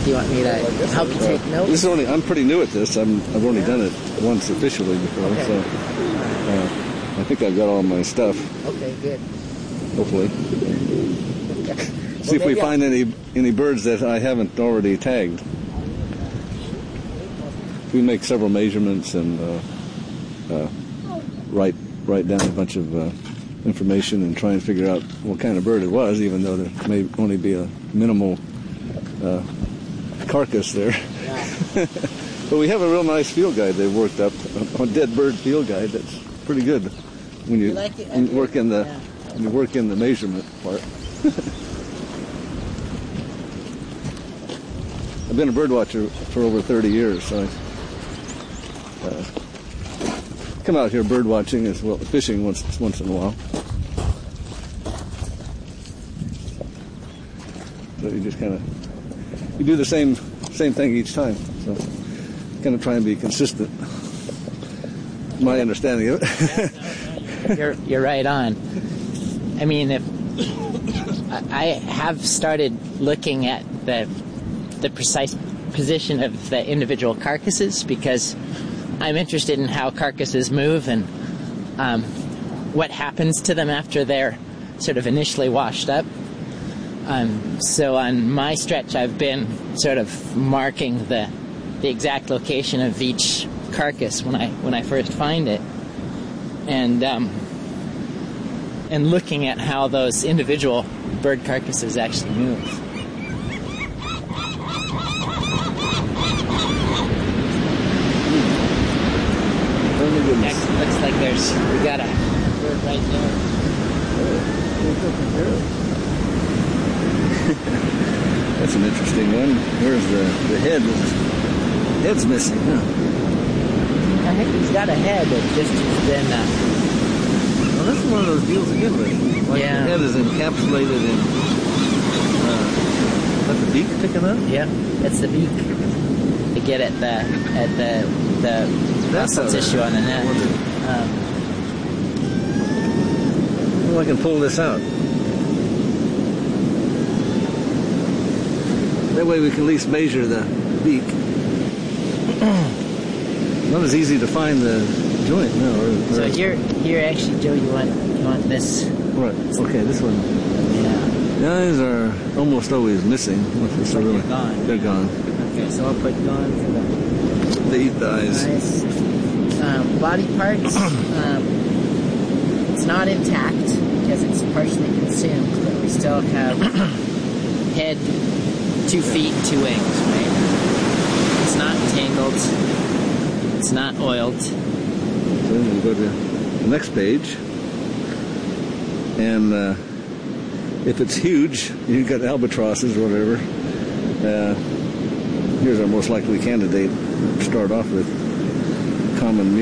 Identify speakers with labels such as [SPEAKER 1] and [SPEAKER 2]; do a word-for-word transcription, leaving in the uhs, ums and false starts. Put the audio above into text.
[SPEAKER 1] Do you want me to help you take
[SPEAKER 2] uh,
[SPEAKER 1] notes?
[SPEAKER 2] This is only, I'm pretty new at this. I'm, I've only done it once officially before,
[SPEAKER 1] okay.
[SPEAKER 2] so uh, I think I've got all my stuff.
[SPEAKER 1] Okay, good.
[SPEAKER 2] Hopefully. See if we find any any birds that I haven't already tagged. We make several measurements and uh, uh, write write down a bunch of uh, information and try and figure out what kind of bird it was, even though there may only be a minimal uh, carcass there. Yeah. But we have a real nice field guide they worked up, a dead bird field guide that's pretty good when you,
[SPEAKER 1] you like it?
[SPEAKER 2] when you work in the
[SPEAKER 1] yeah.
[SPEAKER 2] when you work in the measurement part. I've been a bird watcher for over thirty years, so I uh, come out here bird watching as well, fishing once once in a while. So you just kind of you do the same same thing each time. So kind of try and be consistent. My understanding of it.
[SPEAKER 1] you're you're right on. I mean, if I have started looking at the the precise position of the individual carcasses because I'm interested in how carcasses move and um, what happens to them after they're sort of initially washed up. Um, so on my stretch, I've been sort of marking the the exact location of each carcass when I when I first find it, and um, and looking at how those individual bird carcasses actually move. Heck, looks like there's we got a bird right there.
[SPEAKER 2] That's an interesting one. Where's the the head? The head's missing, huh?
[SPEAKER 1] I think he's got a head that just has been. Uh,
[SPEAKER 2] well, that's one of those deals again, right? Like
[SPEAKER 1] yeah.
[SPEAKER 2] The head is encapsulated in. Uh, that's the beak sticking up.
[SPEAKER 1] Yeah, that's the beak. To get at the at the the muscle tissue on the neck. Um,
[SPEAKER 2] well, I can pull this out. That way we can at least measure the beak. Not as easy to find the joint, no. Or, or
[SPEAKER 1] so here, here actually, Joe, you want you want this?
[SPEAKER 2] Right. Okay, this one.
[SPEAKER 1] Yeah.
[SPEAKER 2] The eyes are almost always missing.
[SPEAKER 1] It's like
[SPEAKER 2] really,
[SPEAKER 1] they're gone.
[SPEAKER 2] They're gone.
[SPEAKER 1] Okay, so I'll put gone for the.
[SPEAKER 2] They eat the eyes.
[SPEAKER 1] eyes. Um, body parts. um, it's not intact because it's partially consumed, but we still have head, two feet, two wings. Right. It's not tangled. It's not oiled.
[SPEAKER 2] So then we go to the next page, and uh, if it's huge, you've got albatrosses or whatever. Uh, here's our most likely candidate to start off with. Common